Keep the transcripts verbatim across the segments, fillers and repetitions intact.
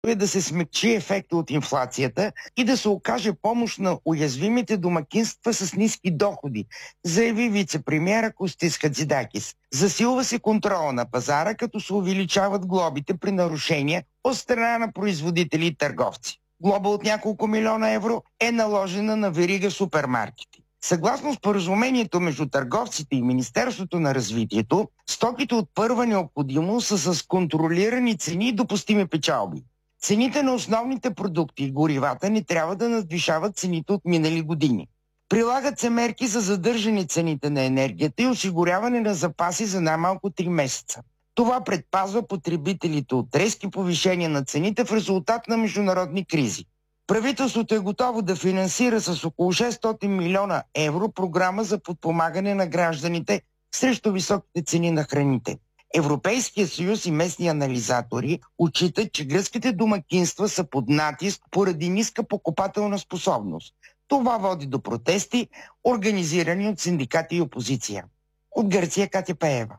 е да се смекчи ефекта от инфлацията и да се окаже помощ на уязвимите домакинства с ниски доходи, заяви вице-премиера Костис Хацидакис. Засилва се контрола на пазара, като се увеличават глобите при нарушения от страна на производители и търговци. Глоба от няколко милиона евро е наложена на верига супермаркети. Съгласно споразумението между търговците и Министерството на развитието, стоките от първа необходимост са с контролирани цени и допустими печалби. Цените на основните продукти и горивата не трябва да надвишават цените от минали години. Прилагат се мерки за задържане цените на енергията и осигуряване на запаси за най-малко три месеца. Това предпазва потребителите от резки повишения на цените в резултат на международни кризи. Правителството е готово да финансира с около шестстотин милиона евро програма за подпомагане на гражданите срещу високите цени на храните. Европейския съюз и местни анализатори отчитат, че гръцките домакинства са под натиск поради ниска покупателна способност. Това води до протести, организирани от синдикати и опозиция. От Гърция Катя Пеева.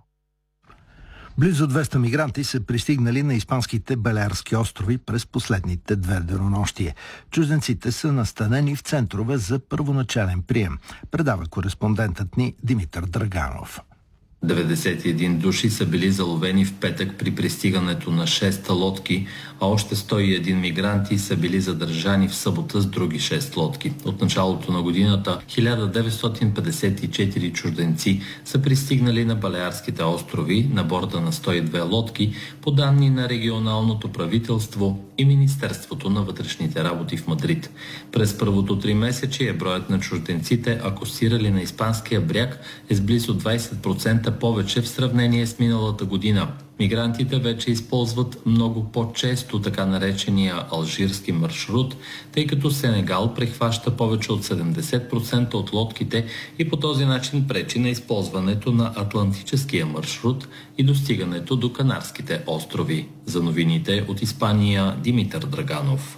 Близо двеста мигранти са пристигнали на испанските Балеарски острови през последните две денонощия. Чужденците са настанени в центрове за първоначален прием, предава кореспондентът ни Димитър Драганов. деветдесет и един души са били заловени в петък при пристигането на шест лодки, а още сто и един мигранти са били задържани в събота с други шест лодки. От началото на годината хиляда деветстотин петдесет и четири чужденци са пристигнали на Балеарските острови на борда на сто и две лодки, по данни на регионалното правителство и Министерството на вътрешните работи в Мадрид. През първото три месече броят на чужденците, акостирали на испанския бряг, е с близо двадесет процента повече в сравнение с миналата година. Мигрантите вече използват много по-често така наречения алжирски маршрут, тъй като Сенегал прехваща повече от седемдесет процента от лодките и по този начин пречи на използването на атлантическия маршрут и достигането до Канарските острови. За новините от Испания, Димитър Драганов.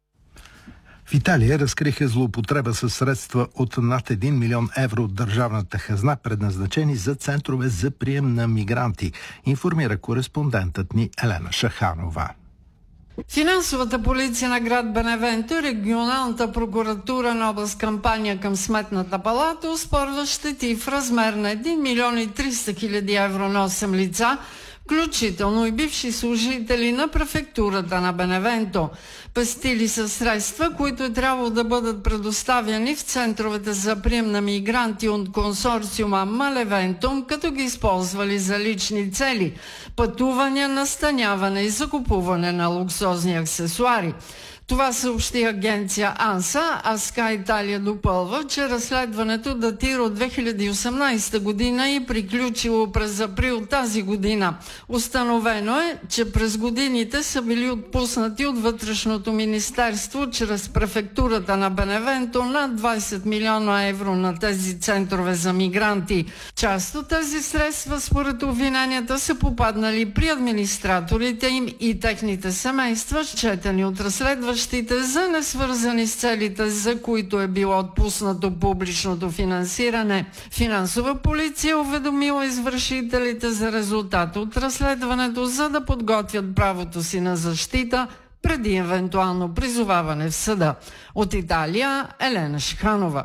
В Италия разкриха злоупотреба със средства от над един милион евро от държавната хазна, предназначени за центрове за прием на мигранти, информира кореспондентът ни Елена Шаханова. Финансовата полиция на град Беневенто и регионалната прокуратура на област Кампания към Сметната палата оспорва щети в размер на един милион и триста хиляди евро на осем лица, включително и бивши служители на префектурата на Беневенто. Пестили са средства, които е трябвало да бъдат предоставяни в центровете за прием на мигранти от консорциума Малевентум, като ги използвали за лични цели – пътувания, настаняване и закупуване на луксозни аксесуари. Това съобщи агенция АНСА, а Ска Италия допълва, че разследването датира от две хиляди и осемнадесета година и приключило през април тази година. Установено е, че през годините са били отпуснати от Вътрешното министерство чрез префектурата на Беневенто над двадесет милиона евро на тези центрове за мигранти. Част от тези средства, според обвиненията, са попаднали при администраторите им и техните семейства, счетени от разследващите за несвързани с целите, за които е било отпуснато публичното финансиране. Финансова полиция уведомила извършителите за резултата от разследването, за да подготвят правото си на защита преди евентуално призоваване в съда. От Италия, Елена Шиханова.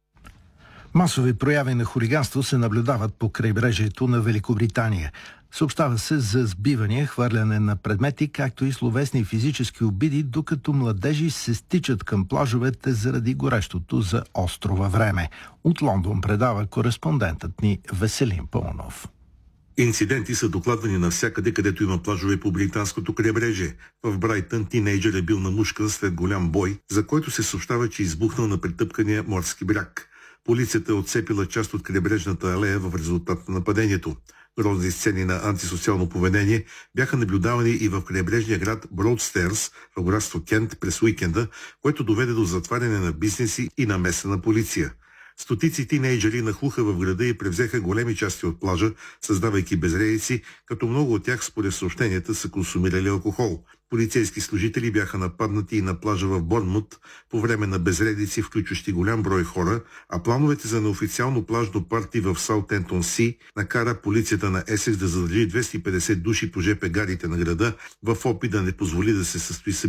Масови прояви на хулиганство се наблюдават по крайбрежието на Великобритания. Съобщава се за сбивания, хвърляне на предмети, както и словесни и физически обиди, докато младежи се стичат към плажовете заради горещото за острова време. От Лондон предава кореспондентът ни Веселин Пълнов. Инциденти са докладвани навсякъде, където има плажове по британското крайбрежие. В Брайтън тинейджър е бил намушкан след голям бой, за който се съобщава, че е избухнал на претъпкания морски бряг. Полицията е отцепила част от крайбрежната алея в резултат на нападението. Грозни сцени на антисоциално поведение бяха наблюдавани и в крайбрежния град Броудстърс в градство Кент през уикенда, което доведе до затваряне на бизнеси и намеса на полиция. Стотици тинейджери нахлуха в града и превзеха големи части от плажа, създавайки безредици, като много от тях според съобщенията са консумирали алкохол. Полицейски служители бяха нападнати и на плажа в Борнмут по време на безредици, включващи голям брой хора, а плановете за неофициално плажно парти в Саутентон Си накара полицията на Есекс да задържи двеста и петдесет души по жп гарите на града в опит да не позволи да се състои